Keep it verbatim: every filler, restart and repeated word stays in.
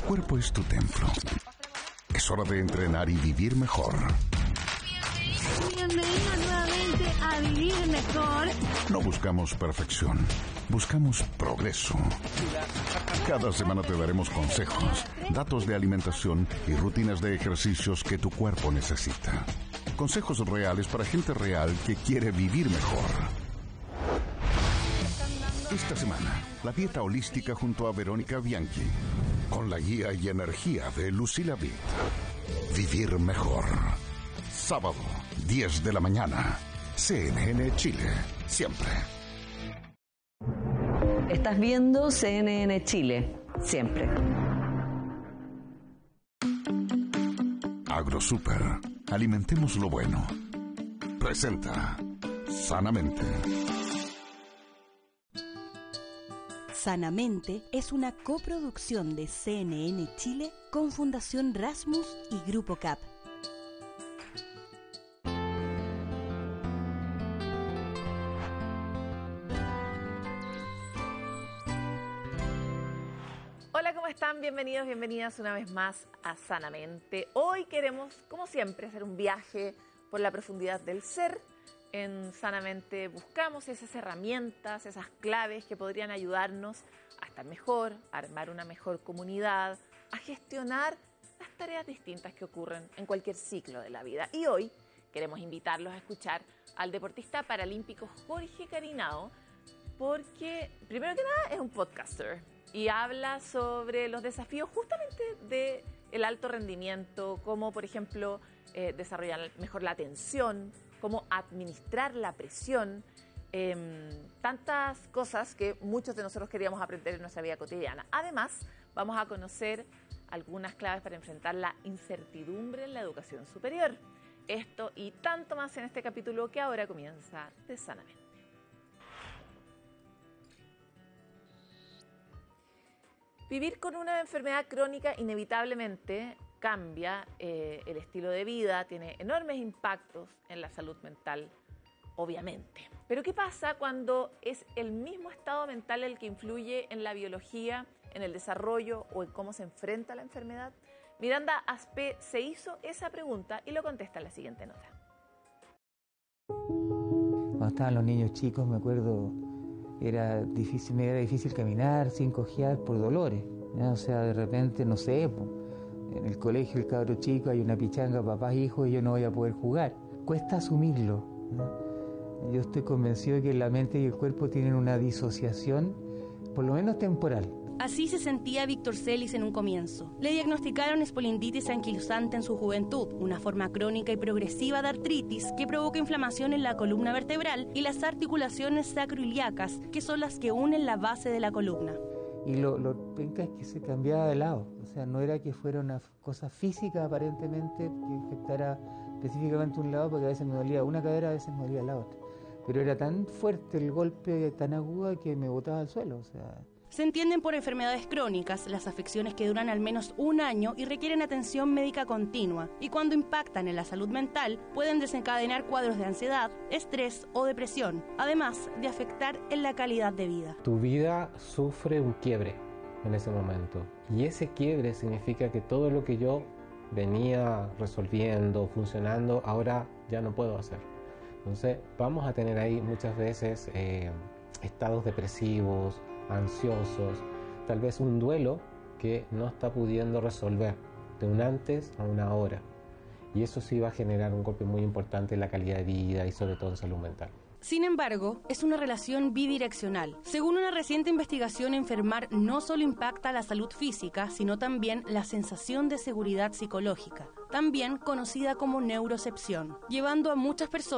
cuerpo es tu templo. Es hora de entrenar y vivir mejor. Bienvenido nuevamente a Vivir Mejor. No buscamos perfección, buscamos progreso. Cada semana te daremos consejos, datos de alimentación y rutinas de ejercicios que tu cuerpo necesita. Consejos reales para gente real que quiere vivir mejor. Esta semana, la dieta holística junto a Verónica Bianchi, con la guía y energía de Lucila Vitt. Vivir mejor. Sábado, diez de la mañana. C N N Chile, siempre. Estás viendo C N N Chile, siempre. AgroSuper, alimentemos lo bueno. Presenta Sanamente. Sanamente es una coproducción de C N N Chile con Fundación Rasmus y Grupo C A P. Hola, ¿cómo están? Bienvenidos, bienvenidas una vez más a Sanamente. Hoy queremos, como siempre, hacer un viaje por la profundidad del ser. En Sanamente buscamos esas herramientas, esas claves que podrían ayudarnos a estar mejor, a armar una mejor comunidad, a gestionar las tareas distintas que ocurren en cualquier ciclo de la vida. Y hoy queremos invitarlos a escuchar al deportista paralímpico Jorge Carinao, porque primero que nada es un podcaster y habla sobre los desafíos justamente del alto rendimiento, como por ejemplo eh, desarrollar mejor la atención, cómo administrar la presión, eh, tantas cosas que muchos de nosotros queríamos aprender en nuestra vida cotidiana. Además, vamos a conocer algunas claves para enfrentar la incertidumbre en la educación superior. Esto y tanto más en este capítulo que ahora comienza de Sanamente. Vivir con una enfermedad crónica inevitablemente cambia eh, el estilo de vida, tiene enormes impactos en la salud mental, obviamente. Pero ¿qué pasa cuando es el mismo estado mental el que influye en la biología, en el desarrollo o en cómo se enfrenta la enfermedad? Miranda Aspe se hizo esa pregunta y lo contesta en la siguiente nota. Cuando estaban los niños chicos, me acuerdo, era difícil, me era difícil caminar sin cojear por dolores, ¿ya? O sea, de repente, no sé, pues, en el colegio el cabro chico hay una pichanga, papás, hijos, y yo no voy a poder jugar. Cuesta asumirlo, ¿no? Yo estoy convencido de que la mente y el cuerpo tienen una disociación, por lo menos temporal. Así se sentía Víctor Celis en un comienzo. Le diagnosticaron espondilosis anquilosante en su juventud, una forma crónica y progresiva de artritis que provoca inflamación en la columna vertebral y las articulaciones sacroiliacas, que son las que unen la base de la columna. Y lo, lo penca es que se cambiaba de lado, o sea, no era que fuera una cosa física aparentemente que afectara específicamente un lado, porque a veces me dolía una cadera, a veces me dolía la otra. Pero era tan fuerte el golpe, tan agudo, que me botaba al suelo, o sea... Se entienden por enfermedades crónicas las afecciones que duran al menos un año y requieren atención médica continua, y cuando impactan en la salud mental pueden desencadenar cuadros de ansiedad, estrés o depresión, además de afectar en la calidad de vida. Tu vida sufre un quiebre en ese momento, y ese quiebre significa que todo lo que yo venía resolviendo, funcionando, ahora ya no puedo hacer. Entonces vamos a tener ahí muchas veces eh, estados depresivos, ansiosos, tal vez un duelo que no está pudiendo resolver de un antes a una ahora, y eso sí va a generar un golpe muy importante en la calidad de vida y sobre todo en salud mental. Sin embargo, es una relación bidireccional. Según una reciente investigación, enfermar no solo impacta la salud física, sino también la sensación de seguridad psicológica, también conocida como neurocepción, llevando a muchas personas